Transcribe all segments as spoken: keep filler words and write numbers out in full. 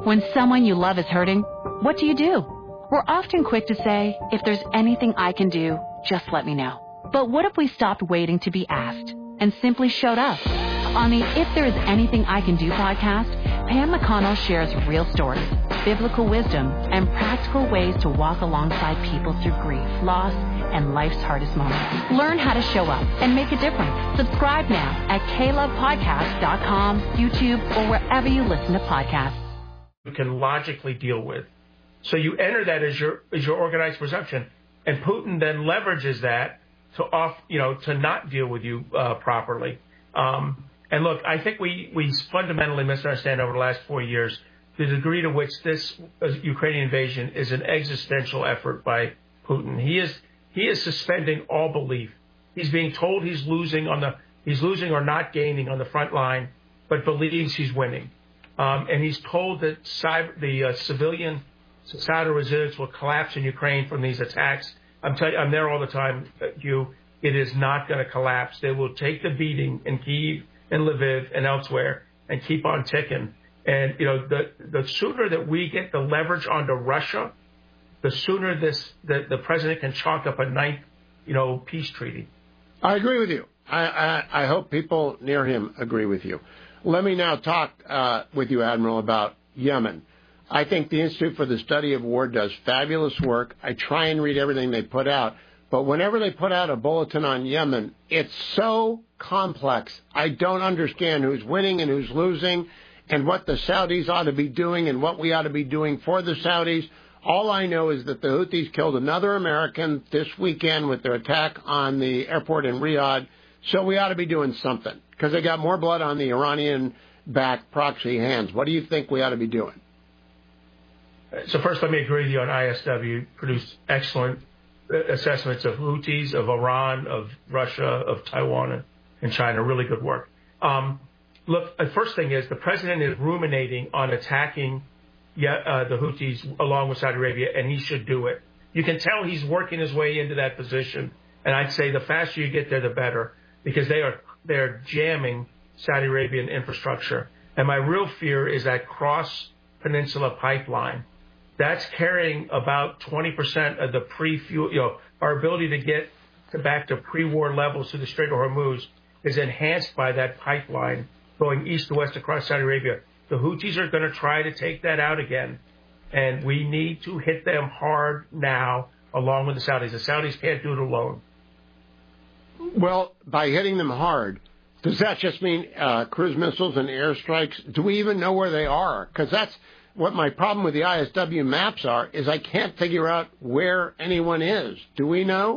When someone you love is hurting, what do you do? We're often quick to say, if there's anything I can do, just let me know. But what if we stopped waiting to be asked and simply showed up? On the If There Is Anything I Can Do podcast, Pam McConnell shares real stories, biblical wisdom, and practical ways to walk alongside people through grief, loss, and life's hardest moments. Learn how to show up and make a difference. Subscribe now at k love podcast dot com, YouTube, or wherever you listen to podcasts. You can logically deal with. So you enter that as your as your organized perception, and Putin then leverages that to off, you know, to not deal with you uh, properly. Um, and look, I think we we fundamentally misunderstand over the last four years the degree to which this uh, Ukrainian invasion is an existential effort by Putin. He is he is suspending all belief. He's being told he's losing on the he's losing or not gaining on the front line, but believes he's winning. Um, and he's told that cyber, the uh, civilian societal resilience will collapse in Ukraine from these attacks. I'm telling you, I'm there all the time, Hugh. It is not going to collapse. They will take the beating in Kyiv and Lviv and elsewhere and keep on ticking. And, you know, the, the sooner that we get the leverage onto Russia, the sooner this the, the president can chalk up a ninth, you know, peace treaty. I agree with you. I, I, I hope people near him agree with you. Let me now talk uh, with you, Admiral, about Yemen. I think the Institute for the Study of War does fabulous work. I try and read everything they put out. But whenever they put out a bulletin on Yemen, it's so complex. I don't understand who's winning and who's losing and what the Saudis ought to be doing and what we ought to be doing for the Saudis. All I know is that the Houthis killed another American this weekend with their attack on the airport in Riyadh. So we ought to be doing something because they got more blood on the Iranian-backed proxy hands. What do you think we ought to be doing? So first, let me agree with you on I S W. Produced excellent assessments of Houthis, of Iran, of Russia, of Taiwan, and China. Really good work. Um, look, the first thing is the president is ruminating on attacking yeah, uh, the Houthis along with Saudi Arabia, and he should do it. You can tell he's working his way into that position, and I'd say the faster you get there, the better, because they are they're jamming Saudi Arabian infrastructure. And my real fear is that cross-peninsula pipeline. That's carrying about twenty percent of the pre-fuel, you know, our ability to get to back to pre-war levels through the Strait of Hormuz is enhanced by that pipeline going east to west across Saudi Arabia. The Houthis are going to try to take that out again, and we need to hit them hard now along with the Saudis. The Saudis can't do it alone. Well, by hitting them hard, does that just mean uh, cruise missiles and airstrikes? Do we even know where they are? Because that's what my problem with the I S W maps are, is I can't figure out where anyone is. Do we know?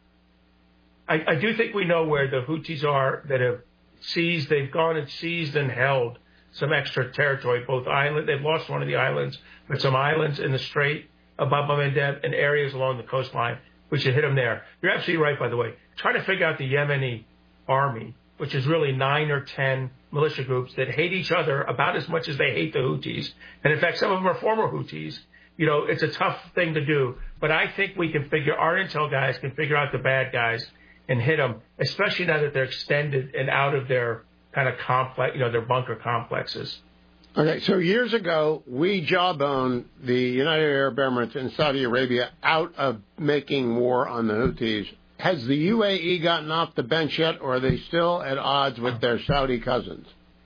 I, I do think we know where the Houthis are that have seized. They've gone and seized and held some extra territory, both island. They've lost one of the islands, but some islands in the Strait of Bab el-Mandeb and areas along the coastline. We should hit them there. You're absolutely right, by the way. Trying to figure out the Yemeni army, which is really nine or ten militia groups that hate each other about as much as they hate the Houthis. And in fact, some of them are former Houthis. You know, it's a tough thing to do. But I think we can figure, our intel guys can figure out the bad guys and hit them, especially now that they're extended and out of their kind of complex, you know, their bunker complexes. Okay, so years ago, we jawboned the United Arab Emirates and Saudi Arabia out of making war on the Houthis. Has the U A E gotten off the bench yet, or are they still at odds with their Saudi cousins?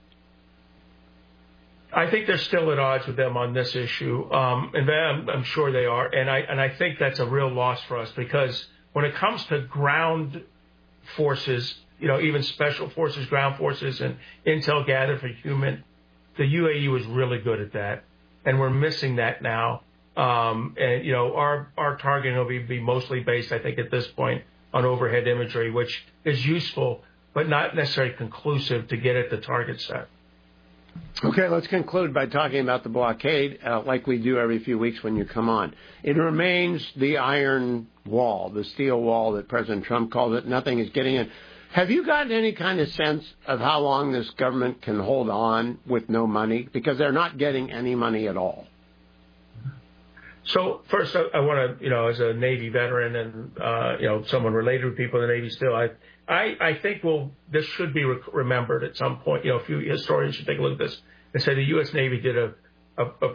I think they're still at odds with them on this issue, um, and I'm, I'm sure they are. And I and I think that's a real loss for us because when it comes to ground forces, you know, even special forces, ground forces, and intel gathered for human, the U A E was really good at that, and we're missing that now. Um, and you know, our our targeting will be, be mostly based, I think, at this point, on overhead imagery, which is useful, but not necessarily conclusive to get at the target set. Okay, let's conclude by talking about the blockade, uh, like we do every few weeks when you come on. It remains the iron wall, the steel wall that President Trump calls it. Nothing is getting in. Have you gotten any kind of sense of how long this government can hold on with no money? Because they're not getting any money at all. So first, I, I want to, you know, as a Navy veteran and, uh, you know, someone related with people in the Navy still, I, I, I think, well, this should be re- remembered at some point. You know, a few historians should take a look at this and say the U S. Navy did a, a, a